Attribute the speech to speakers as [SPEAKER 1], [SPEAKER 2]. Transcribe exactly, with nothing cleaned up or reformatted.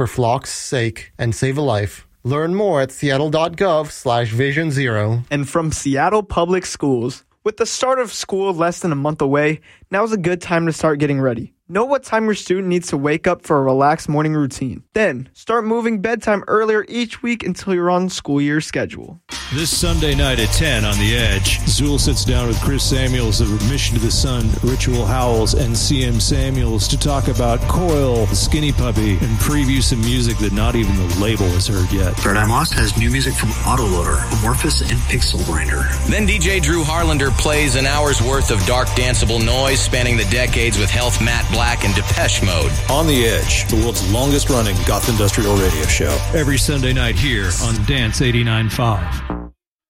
[SPEAKER 1] for flock's sake and save a life. Learn more at seattle.gov slash vision zero.
[SPEAKER 2] And from Seattle Public Schools, with the start of school less than a month away, now's a good time to start getting ready. Know what time your student needs to wake up for a relaxed morning routine. Then, start moving bedtime earlier each week until you're on school year schedule.
[SPEAKER 3] This Sunday night at ten on The Edge, Zool sits down with Chris Samuels of Mission to the Sun, Ritual Howls, and C M Samuels to talk about Coil, Skinny Puppy, and preview some music that not even the label has heard yet.
[SPEAKER 4] Paradigm Lost has new music from Autoloader, Amorphous, and Pixel Grinder.
[SPEAKER 5] Then D J Drew Harlander plays an hour's worth of dark danceable noise spanning the decades with Health, Matt Black, and Depeche Mode.
[SPEAKER 6] On The Edge, the world's longest running goth industrial radio show.
[SPEAKER 3] Every Sunday night here on Dance eighty-nine point five.